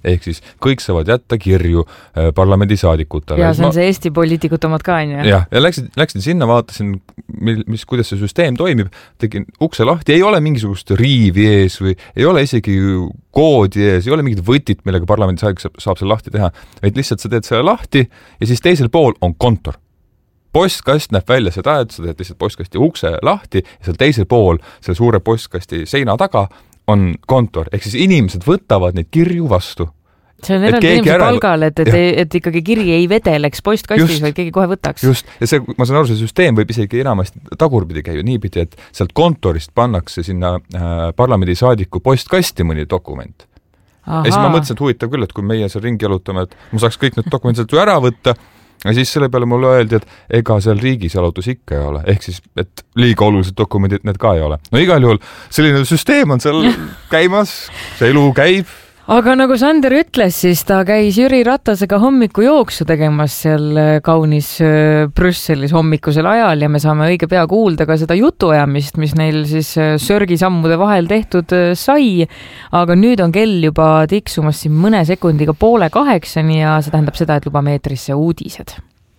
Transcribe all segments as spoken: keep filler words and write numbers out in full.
ehk siis kõik saavad jätta kirju parlamendisaadikutele. Ja see on ma... see Eesti poliitikut omad ka, on ju? Jah, ja läksin, läksin sinna, vaatasin, mis, kuidas see süsteem toimib, tegin ukse lahti, ei ole mingisugust riivi ees või ei ole isegi koodi ees, ei ole mingit võtit, millega parlamendisaadik saab, saab selle lahti teha, vaid lihtsalt sa teed selle lahti ja siis teisel pool on kontor. Postkast näeb välja seda, et sa teed lihtsalt postkasti ukse lahti ja seal teisel pool, selle suure postkasti seina taga on kontor, ehk siis inimesed võtavad neid kirju vastu. See on eraldi inimese ära... palgal, et, et, et ikkagi kiri ei vedeleks postkastis, vaid keegi kohe võtaks. Just, ja see, ma saan aru, see süsteem võib isegi enamasti tagurpidi käia niipidi, et sealt kontorist pannakse sinna äh, parlamendisaadiku postkasti mõni dokument. Aha. Ja siis ma mõtlesin, et huvitav küll, et kui meie seal ringi jalutame, et ma saaks kõik need dokumendid sealt ära võtta, ja siis selle peale mulle öeldi, et ega seal riigis jalutus ikka ei ole. Ehk siis, et liiga olulised dokumendid need ka ei ole. No igal juhul selline süsteem on seal käimas, see elu käib. Aga nagu Sander ütles, siis ta käis Jüri Ratasega hommiku jooksu tegemas seal kaunis Brüsselis hommikusel ajal ja me saame õige pea kuulda ka seda jutuajamist, mis neil siis sörgisammude vahel tehtud sai. Aga nüüd on kell juba tiksumas siin mõne sekundiga poole kaheksani ja see tähendab seda, et lubame eetrisse uudised.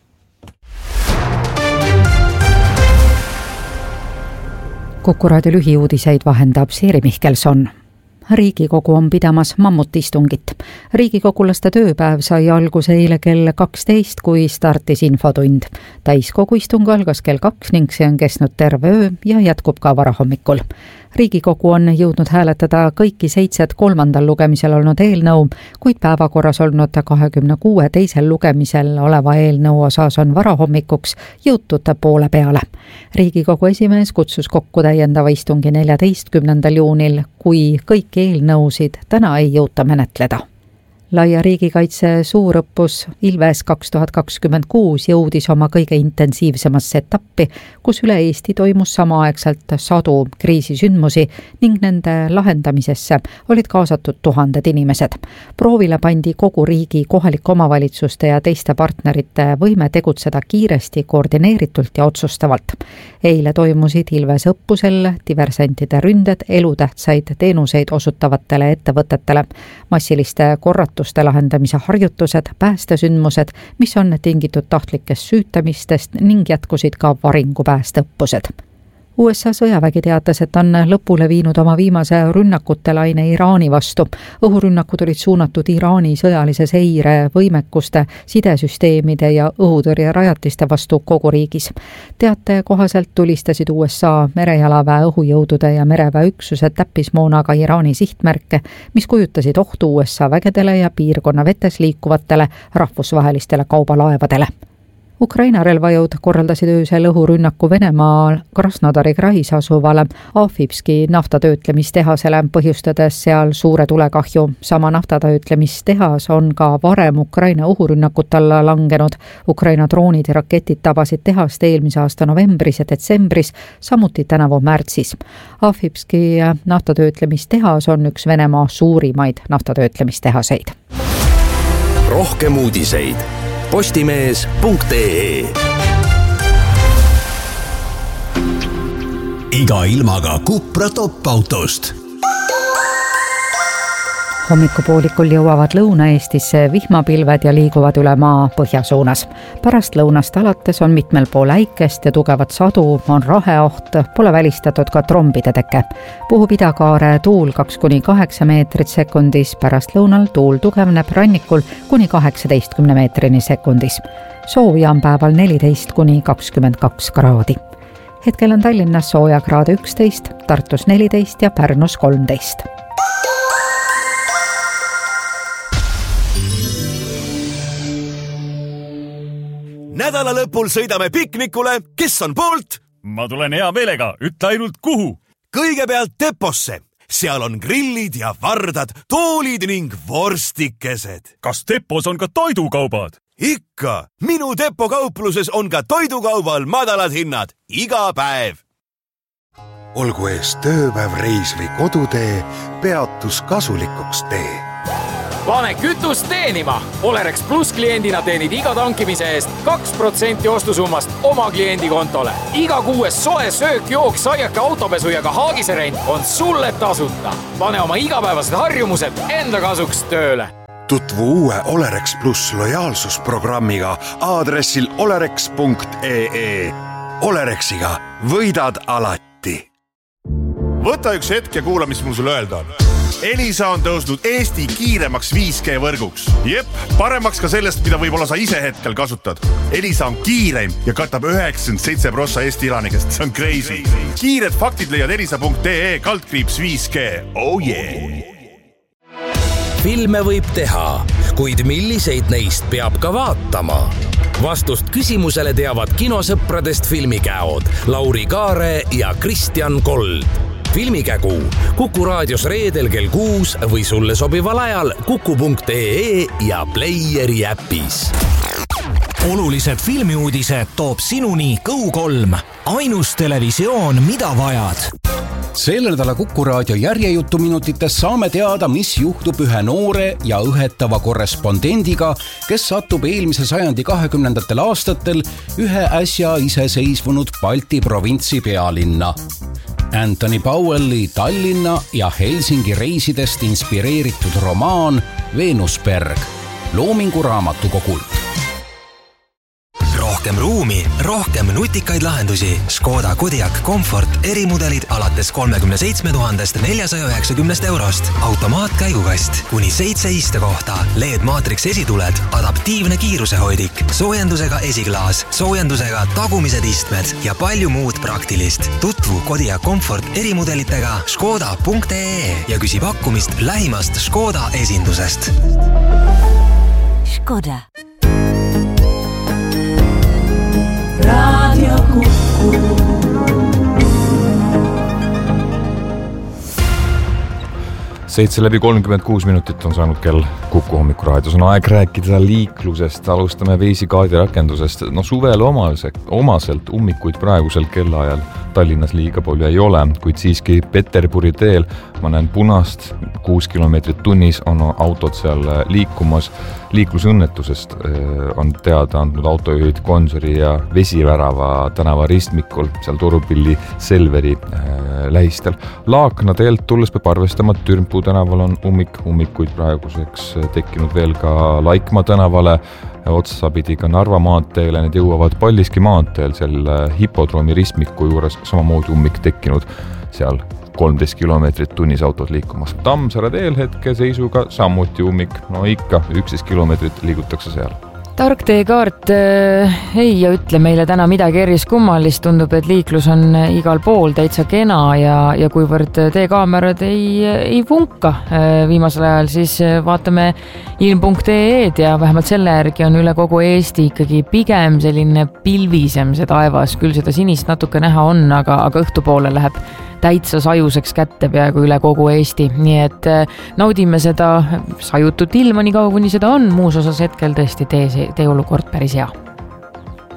Kuku raadio lühiuudiseid vahendab Siiri Mihkelson. Riigikogu on pidamas mammutistungit. Riigikogulaste tööpäev sai alguse eile kell kaksteist, kui startis infotund. Täiskogu istung algas kell kaks ning see on kestnud terve öö ja jätkub ka varahommikul. Riigikogu on jõudnud hääletada kõiki seitset kolmandal lugemisel olnud eelnõu, kuid päevakorras olnud kahekümne kuue teisel lugemisel oleva eelnõu osas on varahommikuks jõutud poole peale. Riigikogu esimees kutsus kokku täiendava istungi neljateistkümnendal juunil, kui kõik eelnõusid täna ei jõuta menetleda. Laia riigikaitse suurõppus Ilves kaks tuhat kakskümmend kuus jõudis oma kõige intensiivsemasse etappi, kus üle Eesti toimus samaaegselt sadu kriisisündmusi ning nende lahendamisesse olid kaasatud tuhanded inimesed. Proovile pandi kogu riigi kohalike omavalitsuste ja teiste partnerite võime tegutseda kiiresti, koordineeritult ja otsustavalt. Eile toimusid Ilves õppusel diversentide ründed elutähtsaid teenuseid osutavatele ettevõtetele, massiliste korrat lahendamise harjutused, päästesündmused, mis on tingitud tahtlikest süütamistest ning jätkusid ka varingupäästeõppused. U S A sõjavägi teatas, et on lõpule viinud oma viimase rünnakutelaine Iraani vastu. Õhurünnakud olid suunatud Iraani sõjalise seire võimekuste, sidesüsteemide ja õhutõrje rajatiste vastu kogu riigis. Teate kohaselt tulistasid U S A merejalaväe õhujõudude ja mereväe üksused täppismoonaga Iraani sihtmärke, mis kujutasid ohtu U S A vägedele ja piirkonna vetes liikuvatele rahvusvahelistele kaubalaevadele. Ukraina relvajõud korraldasid öösel õhurünnaku Venemaal Krasnodari krais asuvale Ahvipski naftatöötlemistehasele, põhjustades seal suure tulekahju. Sama naftatöötlemistehas on ka varem Ukraina õhurünnakut alla langenud. Ukraina droonid ja raketid tabasid tehast eelmise aasta novembris ja detsembris, samuti tänavu märtsis. Ahvipski naftatöötlemistehas on üks Venemaa suurimaid naftatöötlemistehaseid. Rohkem uudiseid postimees punkt ee. Iga ilmaga Cupra top-autost. Hommikupoolikul jõuavad Lõuna-Eestisse vihmapilved ja liiguvad üle maa põhjasuunas. Pärast lõunast alates on mitmel pool äikest ja tugevat sadu, on raheoht, pole välistatud ka trombide teke. Puhub idakaare tuul kaks kuni kaheksa meetrit sekundis, pärast lõunal tuul tugevneb rannikul kuni kaheksateistkümne meetrini sekundis. Sooja on päeval neliteist kuni kakskümmend kaks kraadi. Hetkel on Tallinnas sooja kraade üksteist, Tartus neliteist ja Pärnus kolmteist. Nädala lõpul sõidame piknikule, kes on poolt? Ma tulen hea meelega, ütle ainult kuhu. Kõigepealt Deposse. Seal on grillid ja vardad, toolid ning vorstikesed. Kas Depos on ka toidukaubad? Ikka. Minu Depo kaupluses on ka toidukaubal madalad hinnad. Iga päev. Olgu ees tööpäev, reis või kodutee, peatus kasulikuks tee. Pane kütust teenima! Olerex Plus kliendina teenid iga tankimise eest kaks protsenti ostusummast oma kliendi kontole. Iga kuues soe söök, jook, saiake, autopesu ja ka haagiserent on sulle tasuta. Pane oma igapäevased harjumused enda kasuks tööle. tutvu uue Olerex pluss lojaalsusprogrammiga aadressil olerex punkt ee. Olerexiga võidad alati. Võta üks hetk ja kuula, mis mul sulle öelda on. Elisa on tõusnud Eesti kiiremaks viis G võrguks. Jep, paremaks ka sellest, mida võib-olla sa ise hetkel kasutad. Elisa on kiireim ja katab üheksakümmend seitse protsenti Eesti elanikest. See on crazy. Kiired faktid leiad elisa punkt ee kaldkriips viis G. Oh yeah! Filme võib teha, kuid milliseid neist peab ka vaatama? Vastust küsimusele teavad kinosõpradest filmikäod Lauri Kaare ja Kristjan Kold. Filmikägu Kuku raadios reedel kell kuus või sulle sobival ajal kuku punkt ee ja Playeri äpis. Olulised filmiuudised toob sinuni Go kolm. Ainus televisioon, mida vajad. Selle nädala Kuku raadio järjejutuminutites saame teada, mis juhtub ühe noore ja õhetava korrespondendiga, kes satub eelmise sajandi kahekümnendatel aastatel ühe äsja iseseisvunud Balti provintsi pealinna. Anthony Powelli Tallinna ja Helsingi reisidest inspireeritud romaan Venusberg Loomingu raamatukogult. Rohkem ruumi, rohkem nutikaid lahendusi. Škoda Kodiaq Comfort erimudelid alates kolmekümne seitsme tuhandest neljasaja üheksakümnest eurost. Automaatkäigukast, kuni seitse istekohta, L E D Matrix esituled, adaptiivne kiirusehoidik, soojendusega esiklaas, soojendusega tagumised istmed ja palju muud praktilist. Tutvu Kodiaq Comfort erimudelitega škoda punkt ee ja küsi pakkumist lähimast Škoda esindusest. Škoda. Radio Kuku. Seitse läbi kolmkümmend kuus minutit on saanud kell Kuku hommikuraadios. On aeg rääkida liiklusest. Alustame Veisikaadi rakendusest. No suvel omaselt ummikuid praegusel kellaajal Tallinnas liiga palju ei ole, kuid siiski Peterburi teel ma näen punast, kuus kilomeetrit tunnis on autod seal liikumas. Liiklusõnnetusest on teada andnud autojuhid Konsori ja Vesivärava tänava ristmikul, seal Turupilli Selveri lähistel. Laakna teelt tulles peab arvestama, et Türmpuu tänaval on ummik, ummikuid praeguseks tekkinud veel ka Laikmaa tänavale, otsapidi ka Narva maanteele, need jõuavad Paldiski maanteel, seal hipodroomi ristmiku juures samamoodi ummik tekkinud, seal kolmteist kilomeetrit tunnis autod liikumas. Tammsaare teel hetke seisuga samuti ummik, no ikka üksteist kilomeetrit liigutakse seal. Tark teekaart äh, ei ja ütle meile täna midagi eriskummalist, tundub, et liiklus on igal pool täitsa kena ja, ja kuivõrd teekaamerad ei, ei funka äh, viimasel ajal, siis vaatame ilm punkt ee-d ja vähemalt selle järgi on üle kogu Eesti ikkagi pigem selline pilvisem see taevas, küll seda sinist natuke näha on, aga, aga õhtupoole läheb täitsa sajuseks kätte peaaegu üle kogu Eesti, nii et naudime seda sajutut ilma nii kaua, kuni seda on, muus osas hetkel tõesti tee, tee olukord päris hea.